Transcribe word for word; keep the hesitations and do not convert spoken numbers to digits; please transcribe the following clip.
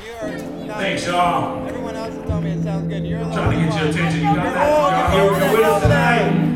Thanks, y'all. Everyone else is telling me it sounds good. You're Trying to get your attention. You got that? You're Y'all here with us tonight.